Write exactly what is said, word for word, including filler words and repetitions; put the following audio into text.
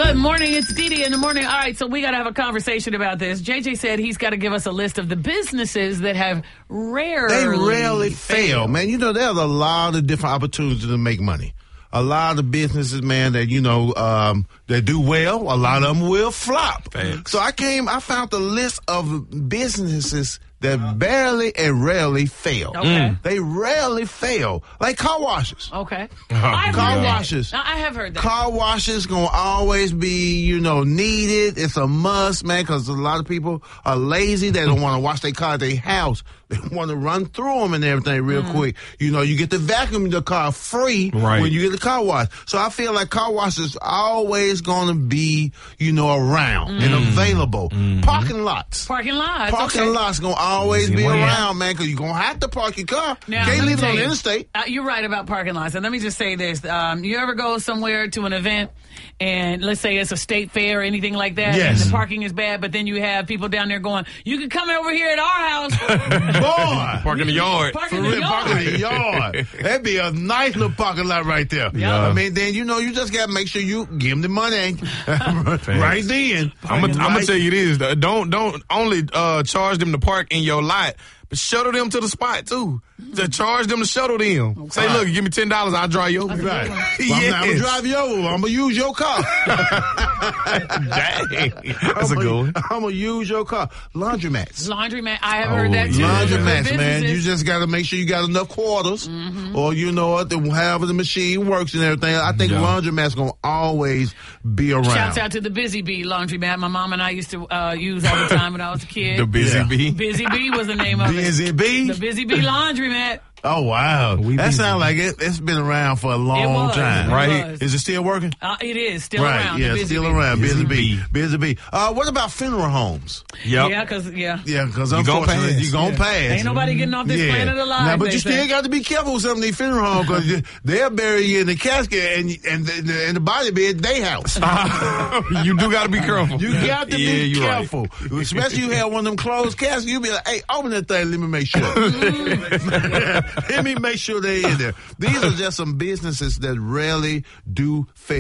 Good morning. It's Dee Dee in the morning. All right, so we got to have a conversation about this. J J said he's got to give us a list of the businesses that have rarely They rarely fail, failed. man. You know, there's a lot of different opportunities to make money. A lot of businesses, man, that, you know, um, that do well, a lot of them will flop. Thanks. So I came, I found the list of businesses that barely and rarely fail. Okay. Mm. They rarely fail. Like car washes. Okay. Oh, I've car heard that. washes. I have heard that. Car washes gonna always be, you know, needed. It's a must, man, because a lot of people are lazy. They don't want to wash their car at their house. They want to run through them and everything real Mm-hmm. quick. You know, you get to vacuum your car free Right. when you get the car wash. So I feel like car washes always gonna be, you know, around Mm-hmm. and available. Parking lots. Parking lots. Parking okay. lots gonna always Easy be way. around, man, because you're gonna have to park your car. Now, Can't let me leave it tell on the you, interstate. Uh, you're right about parking lots. And let me just say this. Um, you ever go somewhere to an event and let's say it's a state fair or anything like that, Yes. and the parking is bad, but then you have people down there going, you can come over here at our house. Boy! Park in the yard. Park For in the real, yard. parking in the yard. That'd be a nice little parking lot right there. Yeah. I mean, then, you know, you just got to make sure you give them the money right then. I'm gonna Right- tell you this: uh, don't don't only uh, charge them to park in your lot, but shuttle them to the spot too. To charge them to shuttle them. Say, look, give me ten dollars, I'll drive you over. Right. Well, I'm Yes. not going to drive you over. I'm going to use your car. Dang, that's a good one. I'm going to use your car. Laundromats. Laundromat. I have Oh, heard that too. yeah. Laundromats, For man. You businesses. just got to make sure you got enough quarters, Mm-hmm. or you know what, the- however the machine works and everything. I think Yeah. laundromats gonna always be around. Shouts out to the Busy Bee Laundromat. My mom and I used to uh, use all the time when I was a kid. The busy Yeah. bee. Busy Bee was the name of Busy it. Bee. The Busy Bee Laundromat. Oh wow, We that busy. sounds like it. It's been around for a long was, time, it Right. was. Is it still working? Uh, it is still right, around. yeah, the Busy still Bee. around. Busy, Busy bee. Bee. Busy bee. Uh, what about funeral homes? Yep. Yeah, because yeah. Yeah, because You gonna unfortunately, pass. you're gonna Yeah. pass. Ain't nobody getting off this Yeah. planet alive. Now, but they you say. still got to be careful with some of these funeral homes because they'll bury you in the casket and and the, and the body be at their house. You do got to be careful. You got to yeah, be you're right. careful. Especially you have one of them closed caskets, you be like, hey, open that thing, let me make sure. Let me make sure they're in there. These are just some businesses that rarely do fail.